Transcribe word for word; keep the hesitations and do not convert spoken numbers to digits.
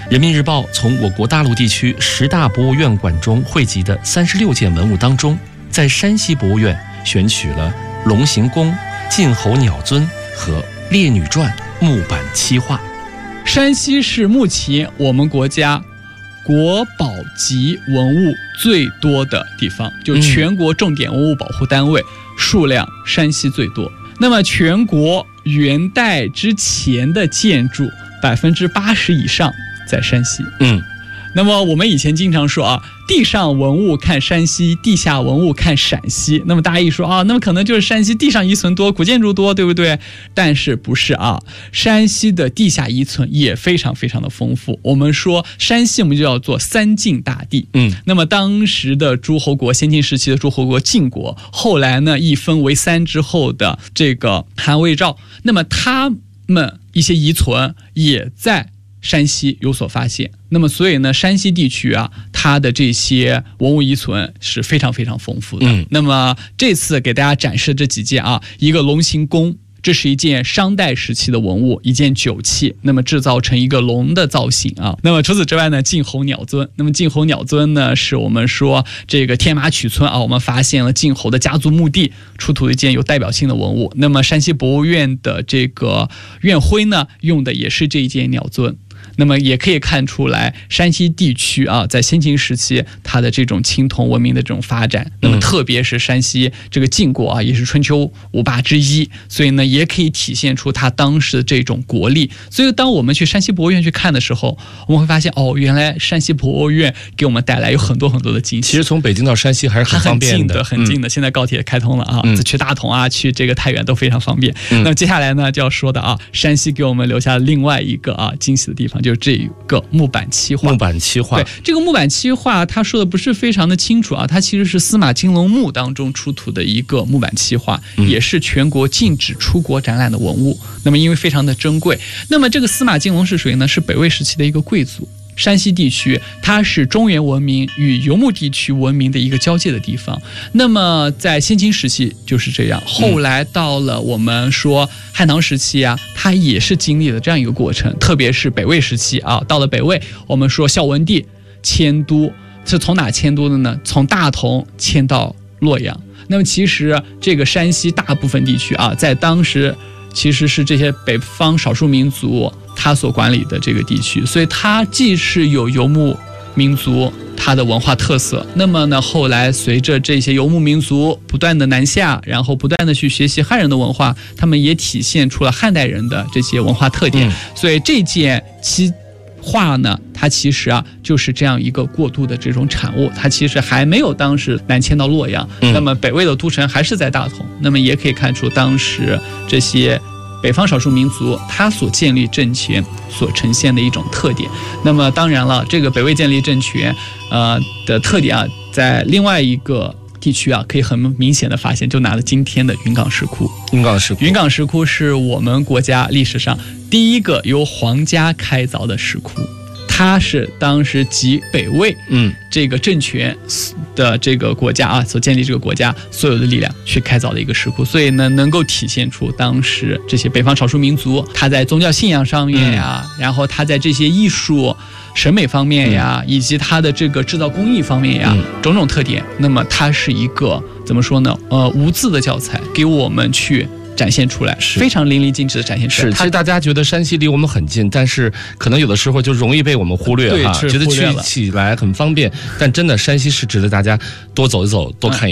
人民日报从我国大陆地区十大博物院馆中汇集的三十六件文物当中，在山西博物院选取了龙形宫、晋侯鸟尊和列女传木板漆画。 山西是目前我们国家国宝级文物最多的地方，就全国重点文物保护单位、嗯、数量山西最多。那么全国元代之前的建筑百分之八十以上在山西。 嗯， 那么我们以前经常说啊，地上文物看山西，地下文物看陕西。那么大家一说啊，那么可能就是山西地上遗存多，古建筑多，对不对？但是不是啊？山西的地下遗存也非常非常的丰富。我们说山西，我们就叫做三晋大地。 嗯， 那么当时的诸侯国，先秦时期的诸侯国晋国，后来呢一分为三之后的这个韩魏赵，那么他们一些遗存也在山西有所发现。那么所以呢，山西地区啊，它的这些文物遗存是非常非常丰富的。 嗯， 那么这次给大家展示这几件啊，一个龙形弓，这是一件商代时期的文物，一件酒器，那么制造成一个龙的造型啊。那么除此之外呢，晋侯鸟尊，那么晋侯鸟尊呢，是我们说这个天马曲村啊，我们发现了晋侯的家族墓地出土一件有代表性的文物。那么山西博物院的这个院徽呢，用的也是这一件鸟尊。那么也可以看出来，山西地区啊，在先秦时期它的这种青铜文明的这种发展，那么特别是山西这个晋国啊，也是春秋五霸之一，所以呢，也可以体现出它当时的这种国力。所以当我们去山西博物院去看的时候，我们会发现哦，原来山西博物院给我们带来有很多很多的惊喜。 其实从北京到山西还是很方便的， 很近的，很近的。嗯、现在高铁开通了啊，嗯、去大同啊，去这个太原都非常方便。 嗯、 那么接下来呢，就要说的啊，山西给我们留下另外一个啊惊喜的地方。就是这个木板漆画。 木板漆画， 对，这个木板漆画，他说的不是非常的清楚啊，它其实是司马金龙墓当中出土的一个木板漆画，嗯、也是全国禁止出国展览的文物。那么因为非常的珍贵，那么这个司马金龙是谁呢？是北魏时期的一个贵族。山西地区它是中原文明与游牧地区文明的一个交界的地方。那么在先秦时期就是这样，后来到了我们说汉唐时期啊，它也是经历了这样一个过程。特别是北魏时期啊，到了北魏，我们说孝文帝迁都是从哪迁都的呢？从大同迁到洛阳。那么其实这个山西大部分地区啊，在当时其实是这些北方少数民族他所管理的这个地区，所以它既是有游牧民族它的文化特色，那么呢，后来随着这些游牧民族不断的南下，然后不断的去学习汉人的文化，他们也体现出了汉代人的这些文化特点。嗯、所以这件漆画呢，它其实啊就是这样一个过渡的这种产物，它其实还没有当时南迁到洛阳，嗯、那么北魏的都城还是在大同，那么也可以看出当时这些北方少数民族他所建立政权所呈现的一种特点。那么当然了，这个北魏建立政权呃的特点啊，在另外一个地区啊，可以很明显的发现，就拿了今天的云冈石窟。 云冈石窟， 云冈石窟是我们国家历史上第一个由皇家开凿的石窟。它是当时集北魏嗯这个政权的这个国家啊所建立这个国家所有的力量去开凿的一个石窟，所以呢能够体现出当时这些北方少数民族他在宗教信仰上面呀、嗯，然后他在这些艺术审美方面呀、嗯，以及他的这个制造工艺方面呀、嗯、种种特点，那么它是一个怎么说呢？呃，无字的教材，给我们去展现出来，非常淋漓尽致的展现出来。 是，其实大家觉得山西离我们很近，但是可能有的时候就容易被我们忽略哈，觉得去起来很方便，但真的山西是值得大家多走一走，多看一眼。